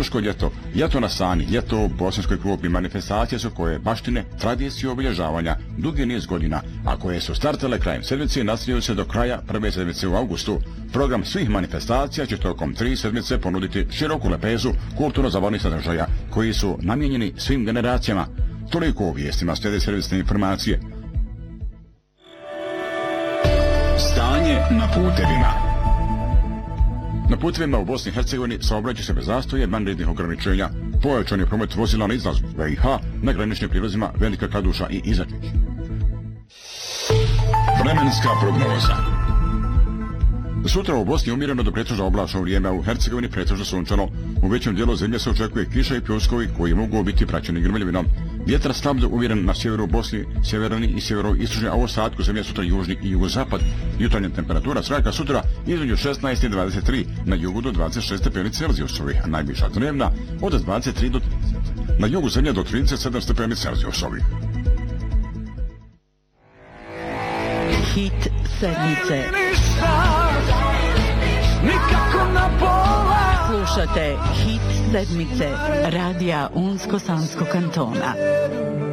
Puško ljeto, ljeto na Sani, ljeto u Bosanskoj Krupi, manifestacije su koje baštine tradicije obilježavanja dugi niz godina, a koje su startale krajem sedmice i nastavljaju se do kraja prve sedmice u augustu. Program svih manifestacija će tokom 3 sedmice ponuditi široku lepezu kulturno-zabavnih sadržaja koji su namijenjeni svim generacijama. Toliko o vijestima, slijede servisne informacije. Stanje na putevima. Na putevima u Bosni i Hercegovini saobraća se bez zastoja vanrednih ograničenja. Pojačan je promet vozila na izlazu BiH na graničnim prilazima Velika Kladuša i Izačić. Vremenska prognoza. Sutra u Bosni umjereno do pretežno oblačno vrijeme, a u Hercegovini pretežno sunčano. U većem dijelu zemlje se očekuje kiša i pljuskovi koji mogu biti praćeni grmljavinom. Vjetar slab umjeren na sjeveru Bosni, sjeverni i sjeveroistočni, a u ostatku zemlje sutra južni i jugozapad. Jutarnja temperatura zraka sutra između 16 i 23, na jugu do 26 stepeni Celzijusovi, a najviša dnevna od 23 do 30. Na jugu zemlje do 37 stepeni Celzijusovi. Hit sedmice. Nikako na pola. Slušate Hit sedmice Radija Unsko-Sanskog kantona.